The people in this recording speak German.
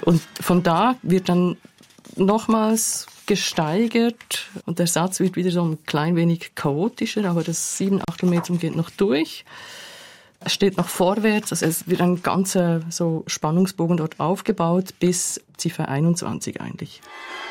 Und von da wird dann nochmals gesteigert und der Satz wird wieder so ein klein wenig chaotischer, aber das 7/8 geht noch durch. Es steht noch vorwärts, also es wird ein ganzer so Spannungsbogen dort aufgebaut bis Ziffer 21 eigentlich.